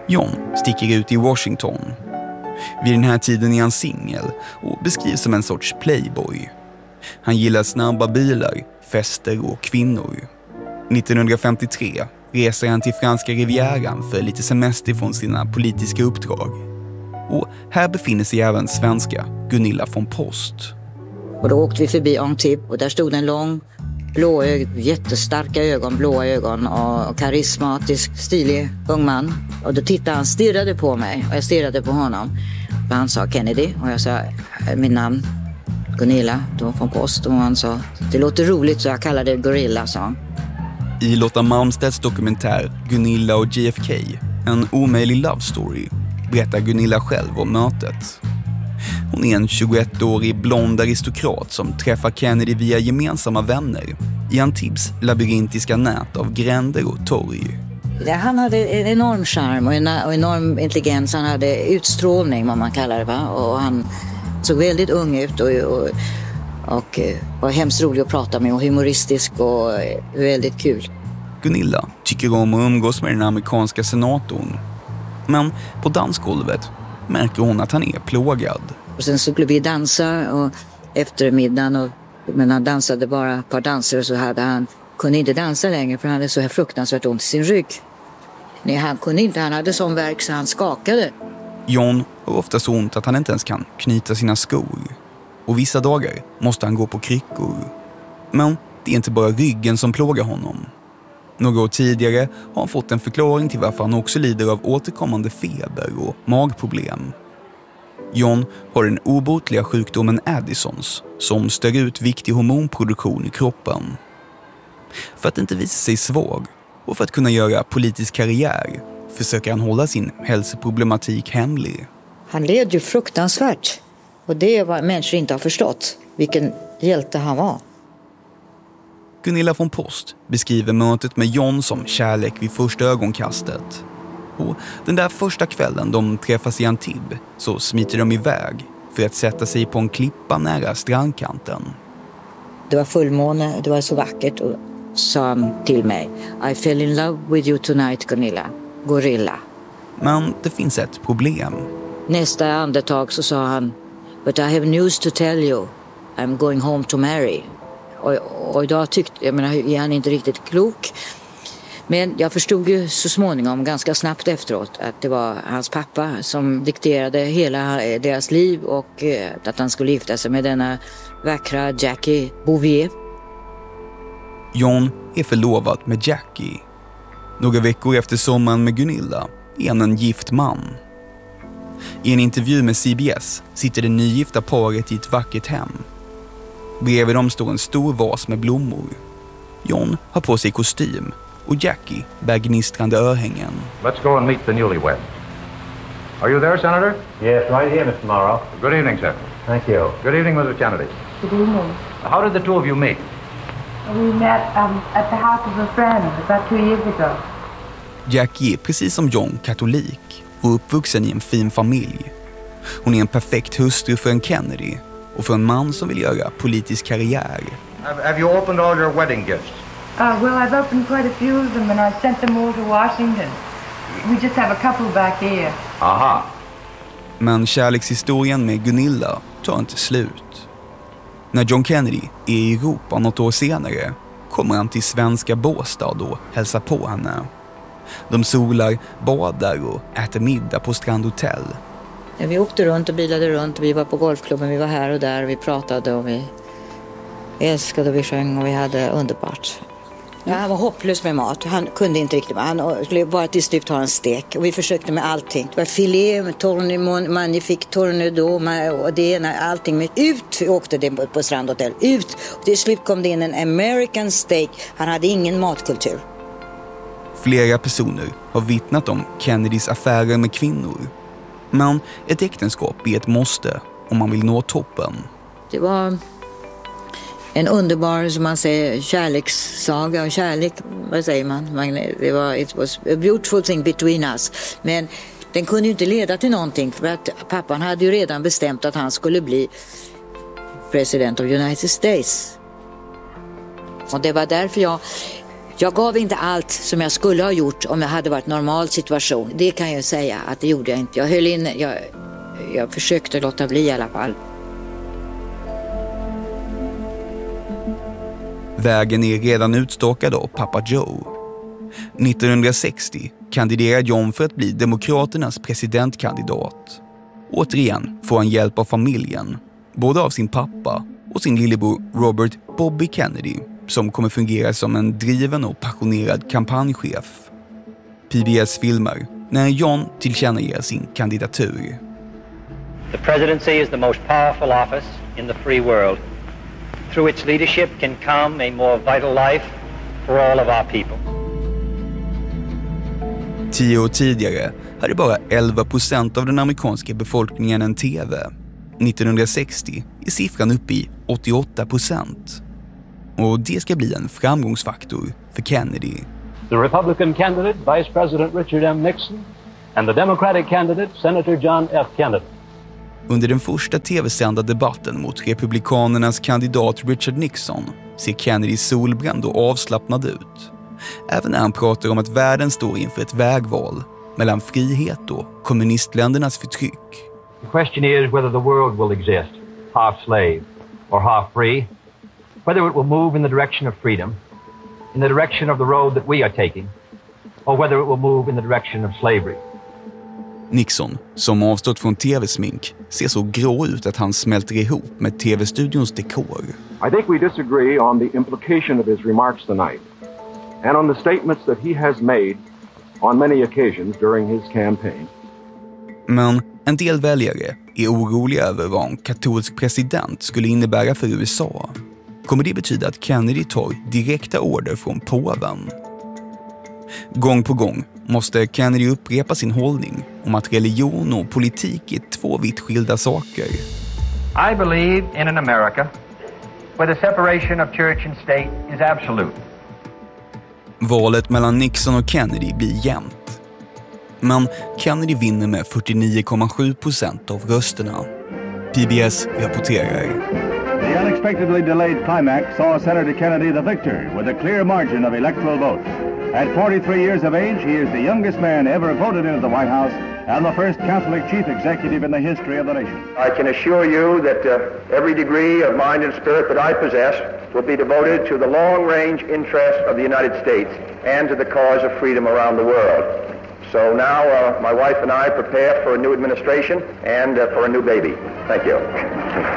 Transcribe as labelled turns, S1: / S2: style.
S1: John sticker ut i Washington. Vid den här tiden är han singel och beskrivs som en sorts playboy. Han gillar snabba bilar, fester och kvinnor. 1953 reser han till franska rivieran för lite semester från sina politiska uppdrag. Och här befinner sig även svenska Gunilla von Post.
S2: Och då åkte vi förbi Antibes och där stod en lång, jättestarka ögon, blåa ögon och karismatisk, stilig ung man. Och då tittade han, stirrade på mig och jag stirrade på honom. Och han sa Kennedy och jag sa min namn Gunilla då von Post och han sa det låter roligt så jag kallade det Gorilla, sa han.
S1: I Lotta Malmstedts dokumentär Gunilla och JFK, en omöjlig love story, berättar Gunilla själv om mötet. Hon är en 21-årig blond aristokrat som träffar Kennedy via gemensamma vänner i Antibes labyrintiska nät av gränder och torg.
S2: Han hade en enorm charm och enorm intelligens. Han hade utstrålning, vad man kallar det, va? Och han såg väldigt ung ut och var hemskt rolig att prata med och humoristisk och väldigt kul.
S1: Gunilla tycker om att umgås med den amerikanska senatorn. Men på dansgolvet märker hon att han är plågad.
S2: Och sen så skulle vi dansa och efter middagen, men han dansade bara ett par danser och så kunde inte dansa längre för han hade så här fruktansvärt ont i sin rygg. Nej, han kunde inte, han hade sån värk så han skakade.
S1: John har ofta så ont att han inte ens kan knyta sina skor. Och vissa dagar måste han gå på kryckor. Men det är inte bara ryggen som plågar honom. Några år tidigare har han fått en förklaring till varför han också lider av återkommande feber och magproblem. John har den obotliga sjukdomen Addisons som stör ut viktig hormonproduktion i kroppen. För att inte visa sig svag och för att kunna göra politisk karriär försöker han hålla sin hälsoproblematik hemlig.
S2: Han led ju fruktansvärt och det är vad människor inte har förstått, vilken hjälte han var.
S1: Gunilla von Post beskriver mötet med John som kärlek vid första ögonkastet. Och den där första kvällen de träffas i Antibes så smiter de iväg för att sätta sig på en klippa nära strandkanten.
S2: Det var fullmåne, det var så vackert och sa han till mig I fell in love with you tonight, Gunilla. Gorilla.
S1: Men det finns ett problem.
S2: Nästa andetag så sa han But I have news to tell you. I'm going home to marry. Och idag är han inte riktigt klok. Men jag förstod ju så småningom, ganska snabbt efteråt, att det var hans pappa som dikterade hela deras liv och att han skulle gifta sig med denna vackra Jackie Bouvier.
S1: John är förlovad med Jackie. Några veckor efter sommaren med Gunilla är han en gift man. I en intervju med CBS sitter det nygifta paret i ett vackert hem. Bredvid dem står en stor vas med blommor. John har på sig kostym och Jackie bär gnistrande örhängen.
S3: Let's go and meet the newlyweds. Are you there, Senator?
S4: Yes, right here, Mr. Morrow.
S3: Good evening, sir.
S4: Thank you.
S3: Good evening, Mrs. Kennedy.
S5: Good evening.
S3: How did the two of you meet?
S5: We met at the house of a friend about 2 years ago.
S1: Jackie är precis som John katolik och uppvuxen i en fin familj. Hon är en perfekt hustru för en Kennedy och för en man som vill göra politisk karriär.
S3: Have you opened all your wedding gifts?
S5: Well, I've opened quite a few of them and I've sent them all to Washington. We just have a couple back here.
S3: Aha.
S1: Men kärlekshistorien med Gunilla tar inte slut. När John Kennedy är i Europa något år senare kommer han till svenska Båstad och hälsar på henne. De solar, badar och äter middag på Strandhotell.
S2: Ja, vi åkte runt och bilade runt. Vi var på golfklubben, vi var här och där. Vi pratade och vi älskade och vi sjöng och vi hade underbart. Ja, han var hopplös med mat. Han kunde inte riktigt. Han skulle bara till slut ha en stek. Och vi försökte med allting. Det var filé, tourne magnifique, tourne d'eau och det ena, allting med ut. Vi åkte det på Strandhotell. Ut. Och till slut kom det in en American steak. Han hade ingen matkultur.
S1: Flera personer har vittnat om Kennedys affärer med kvinnor. Men ett äktenskap är ett måste om man vill nå toppen.
S2: Det var en underbar, som man säger, kärlekssaga och kärlek, vad säger man? It was a beautiful thing between us. Men den kunde ju inte leda till någonting för att pappan hade ju redan bestämt att han skulle bli president of United States. Och det var därför jag Jag gav inte allt som jag skulle ha gjort om jag hade varit normal situation. Det kan jag säga att det gjorde jag inte. Jag höll inne, jag försökte låta bli i alla fall.
S1: Vägen är redan utstakad av pappa Joe. 1960 kandiderar John för att bli Demokraternas presidentkandidat. Återigen får han hjälp av familjen, både av sin pappa och sin lillebror Robert Bobby Kennedy, som kommer fungera som en driven och passionerad kampanjchef. PBS filmar när John tillkännager sin kandidatur.
S6: The presidency is the most powerful office in the free world. Through its leadership can come a more vital life for all of our people.
S1: 10 år tidigare hade bara 11% av den amerikanska befolkningen en TV. 1960 är siffran uppe i 88%. Och det ska bli en framgångsfaktor för Kennedy.
S7: The Republican candidate, Vice President Richard M. Nixon, and the Democratic candidate, Senator John F. Kennedy.
S1: Under den första tv-sända debatten mot republikanernas kandidat Richard Nixon ser Kennedy solbränd och avslappnad ut. Även när han pratar om att världen står inför ett vägval mellan frihet och kommunistländernas förtryck.
S7: The question is whether the world will exist, half slave or half free, whether it will move in the direction of freedom, in the direction of the road that we are taking, or whether it will move in the direction of slavery.
S1: Nixon, som avstått från tv-smink, ser så grå ut att han smälter ihop med tv-studions dekor.
S8: I think we disagree on the implication of his remarks tonight and on the statements that he has made on many occasions during his campaign.
S1: Men en del väljare är oroliga över vad en katolsk president skulle innebära för USA. Kommer det betyda att Kennedy tar direkta order från påven? Gång på gång måste Kennedy upprepa sin hållning om att religion och politik är två vitt skilda saker.
S3: I believe in an America where the separation of church and state is absolute.
S1: Valet mellan Nixon och Kennedy blir jämnt. Men Kennedy vinner med 49,7% av rösterna. PBS rapporterar.
S9: The unexpectedly delayed climax saw Senator Kennedy the victor with a clear margin of electoral votes. At 43 years of age, he is the youngest man ever voted into the White House and the first Catholic chief executive in the history of the nation.
S4: I can assure you that every degree of mind and spirit that I possess will be devoted to the long-range interests of the United States and to the cause of freedom around the world. So now my wife and I prepare for a new administration and for a new baby. Thank you.